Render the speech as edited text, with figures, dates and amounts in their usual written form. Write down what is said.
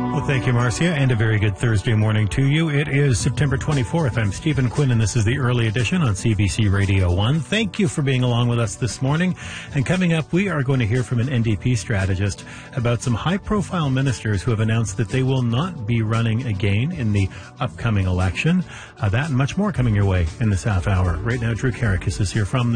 Well, thank you, Marcia, and a very good Thursday morning to you. It is September 24th. I'm Stephen Quinn, and this is the early edition on CBC Radio 1. Thank you for being along with us this morning. And coming up, we are going to hear from an NDP strategist about some high-profile ministers who have announced that they will not be running again in the upcoming election. That and much more coming your way in this half hour. Right now, Drew Karakis is here from